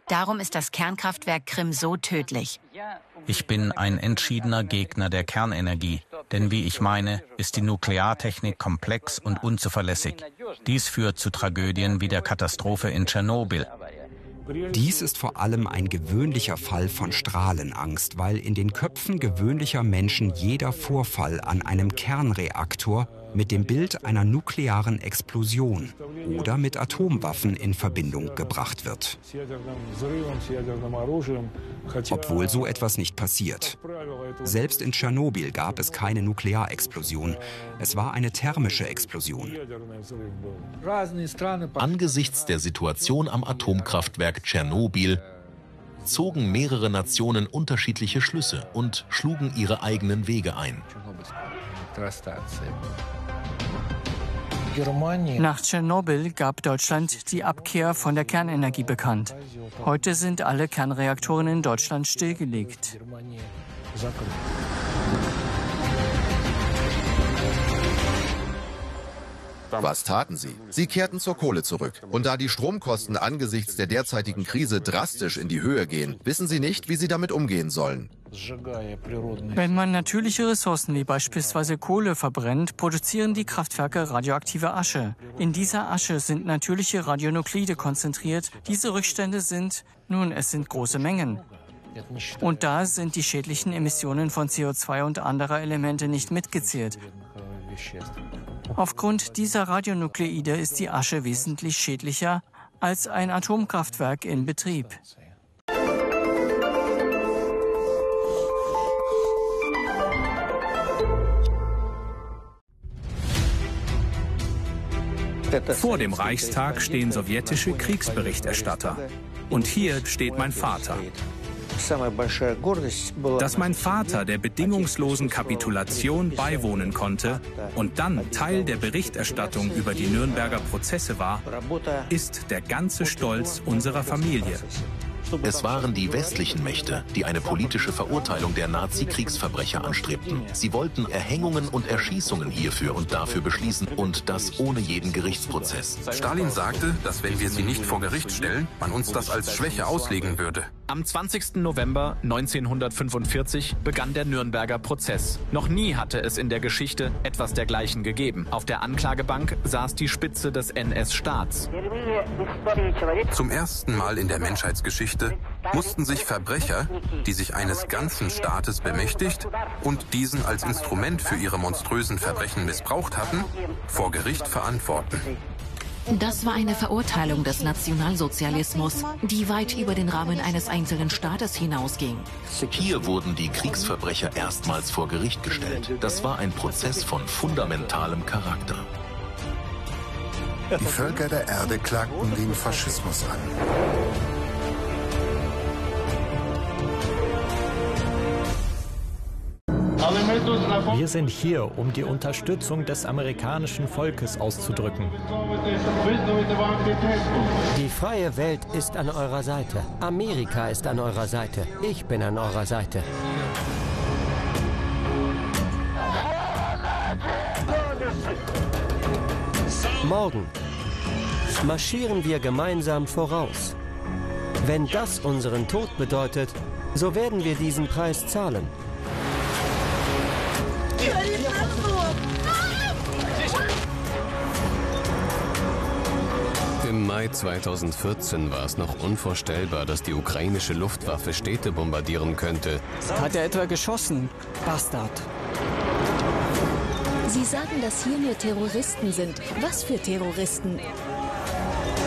Darum ist das Kernkraftwerk Krim so tödlich. Ich bin ein entschiedener Gegner der Kernenergie, denn wie ich meine, ist die Nukleartechnik komplex und unzuverlässig. Dies führt zu Tragödien wie der Katastrophe in Tschernobyl. Dies ist vor allem ein gewöhnlicher Fall von Strahlenangst, weil in den Köpfen gewöhnlicher Menschen jeder Vorfall an einem Kernreaktor mit dem Bild einer nuklearen Explosion oder mit Atomwaffen in Verbindung gebracht wird. Obwohl so etwas nicht passiert. Selbst in Tschernobyl gab es keine Nuklearexplosion. Es war eine thermische Explosion. Angesichts der Situation am Atomkraftwerk Tschernobyl zogen mehrere Nationen unterschiedliche Schlüsse und schlugen ihre eigenen Wege ein. Nach Tschernobyl gab Deutschland die Abkehr von der Kernenergie bekannt. Heute sind alle Kernreaktoren in Deutschland stillgelegt. Was taten sie? Sie kehrten zur Kohle zurück. Und da die Stromkosten angesichts der derzeitigen Krise drastisch in die Höhe gehen, wissen sie nicht, wie sie damit umgehen sollen. Wenn man natürliche Ressourcen wie beispielsweise Kohle verbrennt, produzieren die Kraftwerke radioaktive Asche. In dieser Asche sind natürliche Radionuklide konzentriert. Diese Rückstände sind große Mengen. Und da sind die schädlichen Emissionen von CO2 und anderer Elemente nicht mitgezählt. Aufgrund dieser Radionukleide ist die Asche wesentlich schädlicher als ein Atomkraftwerk in Betrieb. Vor dem Reichstag stehen sowjetische Kriegsberichterstatter. Und hier steht mein Vater. Dass mein Vater der bedingungslosen Kapitulation beiwohnen konnte und dann Teil der Berichterstattung über die Nürnberger Prozesse war, ist der ganze Stolz unserer Familie. Es waren die westlichen Mächte, die eine politische Verurteilung der Nazi-Kriegsverbrecher anstrebten. Sie wollten Erhängungen und Erschießungen hierfür und dafür beschließen und das ohne jeden Gerichtsprozess. Stalin sagte, dass wenn wir sie nicht vor Gericht stellen, man uns das als Schwäche auslegen würde. Am 20. November 1945 begann der Nürnberger Prozess. Noch nie hatte es in der Geschichte etwas dergleichen gegeben. Auf der Anklagebank saß die Spitze des NS-Staats. Zum ersten Mal in der Menschheitsgeschichte mussten sich Verbrecher, die sich eines ganzen Staates bemächtigt und diesen als Instrument für ihre monströsen Verbrechen missbraucht hatten, vor Gericht verantworten. Das war eine Verurteilung des Nationalsozialismus, die weit über den Rahmen eines einzelnen Staates hinausging. Hier wurden die Kriegsverbrecher erstmals vor Gericht gestellt. Das war ein Prozess von fundamentalem Charakter. Die Völker der Erde klagten den Faschismus an. Wir sind hier, um die Unterstützung des amerikanischen Volkes auszudrücken. Die freie Welt ist an eurer Seite. Amerika ist an eurer Seite. Ich bin an eurer Seite. Morgen marschieren wir gemeinsam voraus. Wenn das unseren Tod bedeutet, so werden wir diesen Preis zahlen. Im Mai 2014 war es noch unvorstellbar, dass die ukrainische Luftwaffe Städte bombardieren könnte. Hat er etwa geschossen? Bastard. Sie sagen, dass hier nur Terroristen sind. Was für Terroristen?